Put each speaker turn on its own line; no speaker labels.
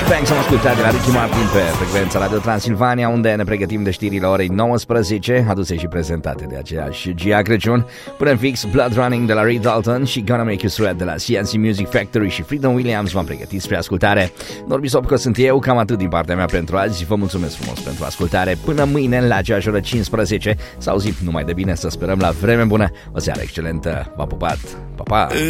Banks am ascultat de la Ricky Martin pe frecvența Radio Transilvania, unde ne pregătim de știrile orei 19, aduse și prezentate de aceeași Gia Crăciun. Până în fix, Blood Running de la Ray Dalton și Gonna Make You Sweat de la CNC Music Factory și Freedom Williams v-am pregătit spre ascultare. Norbi Sopco sunt eu, cam atât din partea mea pentru azi. Vă mulțumesc frumos pentru ascultare. Până mâine la aceeași oră 15. Să auzim numai de bine, să sperăm la vreme bună. O seară excelentă. V-am pupat. Pa, pa!